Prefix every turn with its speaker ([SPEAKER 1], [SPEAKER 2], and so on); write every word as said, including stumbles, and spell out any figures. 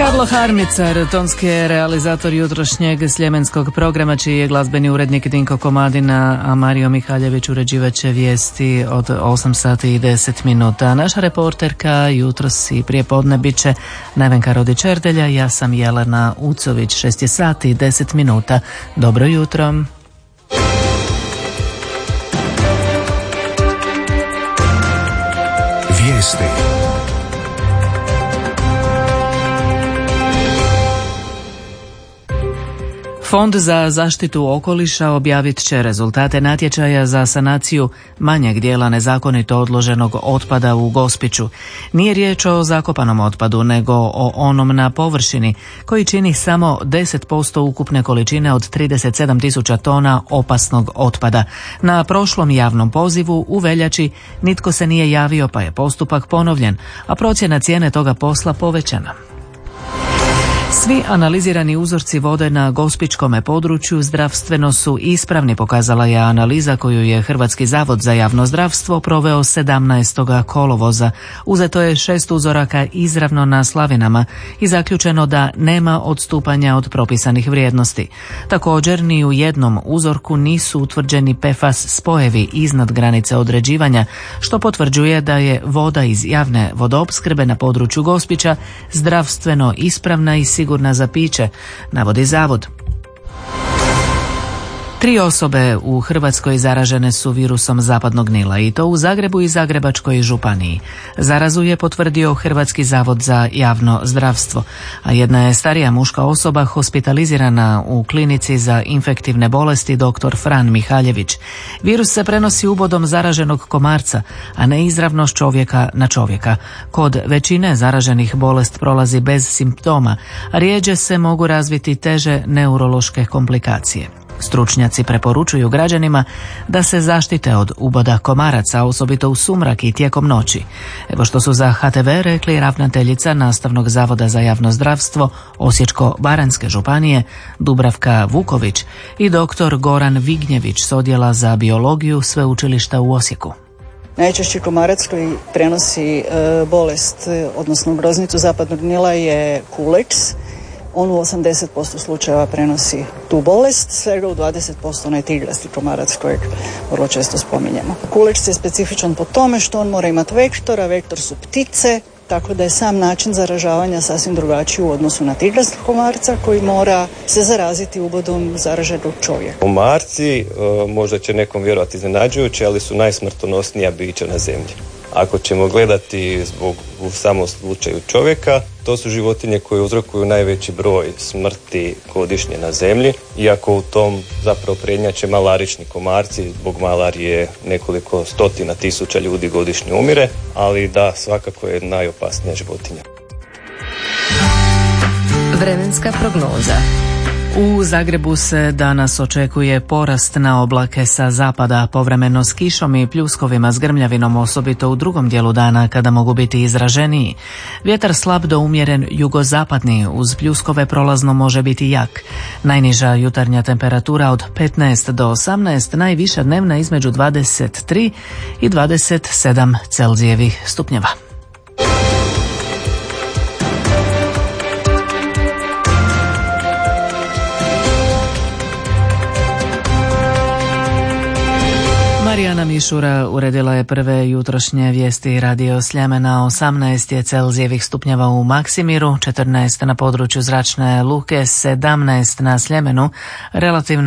[SPEAKER 1] Karlo Harmicar, tonski je realizator jutrošnjeg sljemenskog programa, čiji je glazbeni urednik Dinko Komadina, a Mario Mihaljević uređivat će vijesti od osam sati i deset minuta. Naša reporterka jutros i prije podne bit će Nevenka Rodić-Erdelja, ja sam Jelena Ucović, šest je sati i deset minuta. Dobro jutro.
[SPEAKER 2] Vijesti.
[SPEAKER 1] Fond za zaštitu okoliša objavit će rezultate natječaja za sanaciju manjeg dijela nezakonito odloženog otpada u Gospiću. Nije riječ o zakopanom otpadu, nego o onom na površini, koji čini samo deset posto ukupne količine od trideset sedam tisuća tona opasnog otpada. Na prošlom javnom pozivu u veljači nitko se nije javio, pa je postupak ponovljen, a procjena cijene toga posla povećana. Svi analizirani uzorci vode na gospićkome području zdravstveno su ispravni, pokazala je analiza koju je Hrvatski zavod za javno zdravstvo proveo sedamnaestog kolovoza. Uzeto je šest uzoraka izravno na slavinama i zaključeno da nema odstupanja od propisanih vrijednosti. Također ni u jednom uzorku nisu utvrđeni P F A S spojevi iznad granice određivanja, što potvrđuje da je voda iz javne vodoopskrbe na području Gospića zdravstveno ispravna i sigurna za piće, navodi zavod. Tri osobe u Hrvatskoj zaražene su virusom zapadnog Nila, i to u Zagrebu i Zagrebačkoj županiji. Zarazu je potvrdio Hrvatski zavod za javno zdravstvo, a jedna je starija muška osoba hospitalizirana u klinici za infektivne bolesti dr. Fran Mihaljević. Virus se prenosi ubodom zaraženog komarca, a ne izravno s čovjeka na čovjeka. Kod većine zaraženih bolest prolazi bez simptoma, a rijeđe se mogu razviti teže neurološke komplikacije. Stručnjaci preporučuju građanima da se zaštite od uboda komaraca, osobito u sumrak i tijekom noći. Evo što su za H T V rekli ravnateljica Nastavnog zavoda za javno zdravstvo Osječko-baranjske županije Dubravka Vuković i doktor Goran Vignjević s odjela za biologiju Sveučilišta u Osijeku.
[SPEAKER 3] Najčešći komarac koji prenosi e, bolest, odnosno groznicu zapadnog Nila je kuleks. On u osamdeset posto slučajeva prenosi tu bolest, svega u dvadeset posto onaj tigrasti komarac kojeg vrlo često spominjemo. Kuleks je specifičan po tome što on mora imati vektora, vektor su ptice, tako da je sam način zaražavanja sasvim drugačiji u odnosu na tigrastog komarca koji mora se zaraziti ubodom zaraženog čovjeka.
[SPEAKER 4] Komarci, možda će nekom vjerovati iznenađujući, ali su najsmrtonosnija bića na zemlji. Ako ćemo gledati zbog u samom slučaju čovjeka, to su životinje koje uzrokuju najveći broj smrti godišnje na zemlji, iako u tom zapravo prednjače malarični komarci, zbog malarije nekoliko stotina tisuća ljudi godišnje umire, ali da, svakako je najopasnija životinja.
[SPEAKER 5] Vremenska prognoza.
[SPEAKER 1] U Zagrebu se danas očekuje porast na oblake sa zapada, povremeno s kišom i pljuskovima s grmljavinom, osobito u drugom dijelu dana kada mogu biti izraženiji. Vjetar slab do umjeren jugozapadni, uz pljuskove prolazno može biti jak. Najniža jutarnja temperatura od petnaest do osamnaest, najviša dnevna između dvadeset tri i dvadeset sedam Celzijevih stupnjeva. Marijana Mišura uredila je prve jutrošnje vijesti Radio Sljemena. Osamnaest je Celzijevih stupnjeva u Maksimiru, četrnaest na području Zračne luke, sedamnaest na Sljemenu, relativna